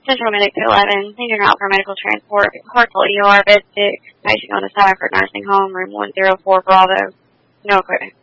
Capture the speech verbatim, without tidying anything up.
Central Medic to eleven. Needing out for medical transport. Hartsville E R, bed six. Patient on the Stafford Nursing Home, room one zero four Bravo. No equipment.